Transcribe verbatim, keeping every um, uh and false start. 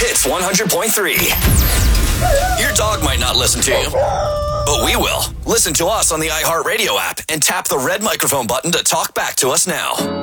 Hits one hundred point three. Your dog might not listen to you, but we will. Listen to us on the iHeartRadio app and tap the red microphone button to talk back to us now.